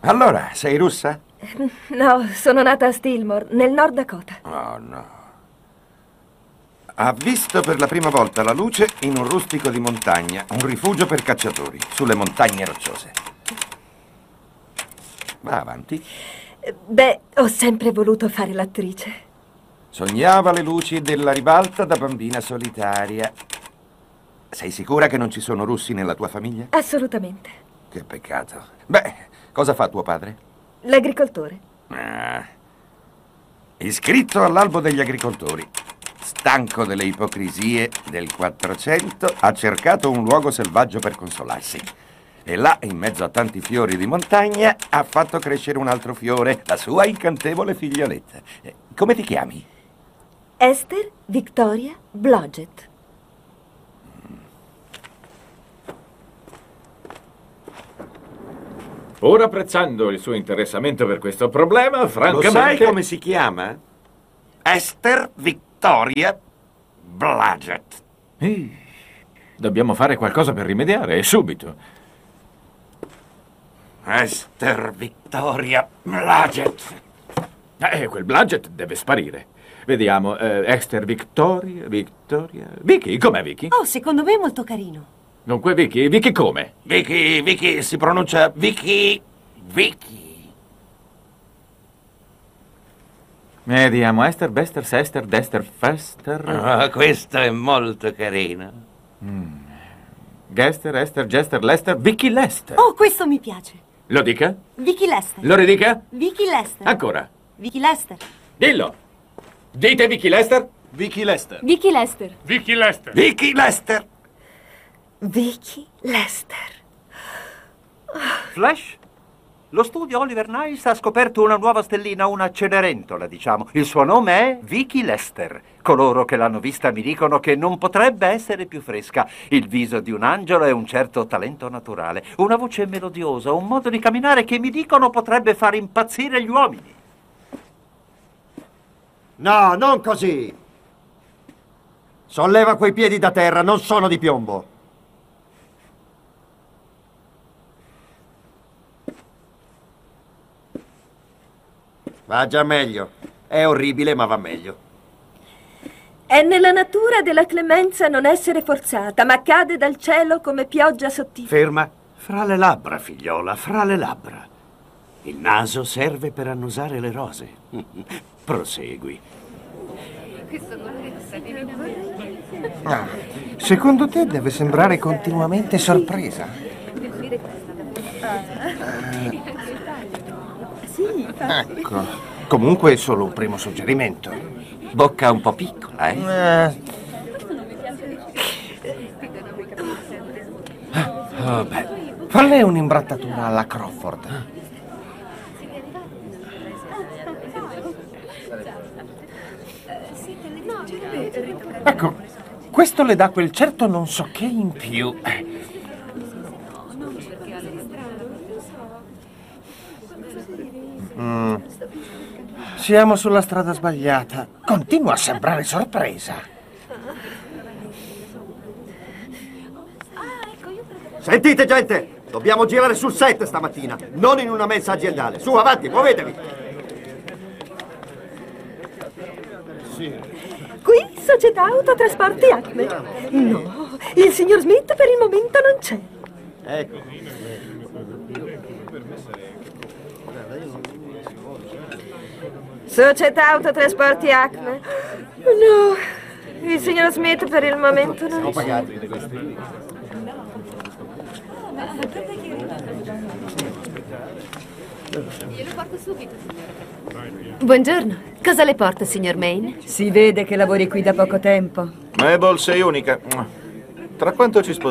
Allora, sei russa? No, sono nata a Stillmore, nel Nord Dakota. Oh, no. Ha visto per la prima volta la luce in un rustico di montagna, un rifugio per cacciatori, sulle montagne rocciose. Va avanti. Beh, ho sempre voluto fare l'attrice. Sognava le luci della ribalta da bambina solitaria. Sei sicura che non ci sono russi nella tua famiglia? Assolutamente. Che peccato. Beh, cosa fa tuo padre? L'agricoltore. Ah, iscritto all'albo degli agricoltori. Stanco delle ipocrisie del 400, ha cercato un luogo selvaggio per consolarsi. E là, in mezzo a tanti fiori di montagna, ha fatto crescere un altro fiore, la sua incantevole figlioletta. Come ti chiami? Esther Victoria Blodgett. Pur apprezzando il suo interessamento per questo problema, Lo francamente... sai come si chiama? Esther Victoria Blodgett. Dobbiamo fare qualcosa per rimediare, e subito. Esther Victoria Blodgett. Quel Blodgett deve sparire. Vediamo, Esther Victoria... Vicky, com'è Vicky? Oh, secondo me è molto carino. Dunque Vicky come? Vicky, si pronuncia Vicky. Vediamo, Esther, Bester, Sester, Dester, Fester... Ah, questo è molto carino. Gester, Esther, Jester, Lester, Vicky Lester. Oh, questo mi piace. Lo dica? Vicky Lester. Lo ridica? Vicky Lester. Ancora. Vicky Lester. Dillo. Dite Vicky Lester? Vicky Lester. Vicky Lester. Vicky Lester. Vicky Lester. Vicky Lester. Flash? Lo studio Oliver Nice ha scoperto una nuova stellina, una Cenerentola, diciamo. Il suo nome è Vicky Lester. Coloro che l'hanno vista mi dicono che non potrebbe essere più fresca. Il viso di un angelo e un certo talento naturale. Una voce melodiosa, un modo di camminare che mi dicono potrebbe far impazzire gli uomini. No, non così. Solleva quei piedi da terra, non sono di piombo. Va già meglio. È orribile, ma va meglio. È nella natura della clemenza non essere forzata, ma cade dal cielo come pioggia sottile. Ferma. Fra le labbra, figliola, fra le labbra. Il naso serve per annusare le rose. Prosegui. Secondo te deve sembrare continuamente sorpresa? Ecco, comunque è solo un primo suggerimento. Bocca un po' piccola, eh? Oh, beh, falle un'imbrattatura alla Crawford. Ecco, questo le dà quel certo non so che in più. Siamo sulla strada sbagliata. Continua a sembrare sorpresa. Sentite, gente! Dobbiamo girare sul set stamattina, non in una mensa aziendale. Su, avanti, muovetevi! Qui, Società Autotrasporti Acme. No, il signor Smith per il momento non c'è. Ecco. Società Autotrasporti Acme. No, il signor Smith per il momento non c'è. Glielo porto subito, signora. Buongiorno. Cosa le porta, signor Maine? Si vede che lavori qui da poco tempo. Mabel, sei unica. Tra quanto ci sposiamo?